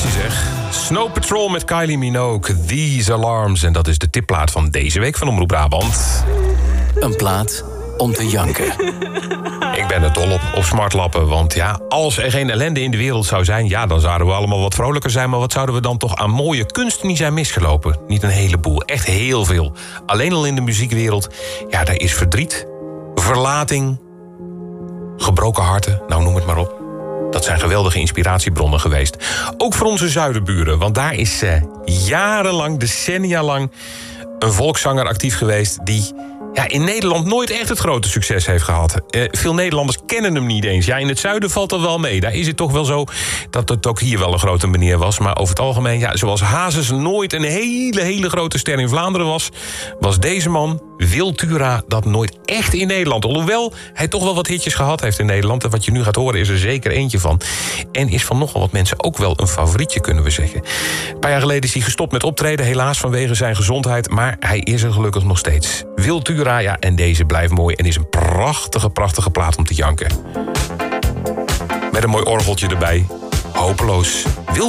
Fantastisch zeg. Snow Patrol met Kylie Minogue, These Alarms. En dat is de tipplaat van deze week van Omroep Brabant. Een plaat om te janken. Ik ben er dol op smartlappen. Want ja, als er geen ellende in de wereld zou zijn... ja, dan zouden we allemaal wat vrolijker zijn. Maar wat zouden we dan toch aan mooie kunst niet zijn misgelopen? Niet een heleboel, echt heel veel. Alleen al in de muziekwereld. Ja, daar is verdriet, verlating, gebroken harten. Nou, noem het maar op. Dat zijn geweldige inspiratiebronnen geweest. Ook voor onze zuiderburen. Want daar is jarenlang, decennia lang... een volkszanger actief geweest... die in Nederland nooit echt het grote succes heeft gehad. Veel Nederlanders kennen hem niet eens. Ja, in het zuiden valt dat wel mee. Daar is het toch wel zo dat het ook hier wel een grote meneer was. Maar over het algemeen, zoals Hazes nooit een hele grote ster in Vlaanderen was deze man, Wil Thura, dat nooit echt in Nederland. Alhoewel hij toch wel wat hitjes gehad heeft in Nederland. En wat je nu gaat horen is er zeker eentje van. En is van nogal wat mensen ook wel een favorietje, kunnen we zeggen. Een paar jaar geleden is hij gestopt met optreden. Helaas vanwege zijn gezondheid. Maar hij is er gelukkig nog steeds. Wil Thura, en deze blijft mooi en is een prachtige plaat om te janken. Met een mooi orgeltje erbij. Hopeloos.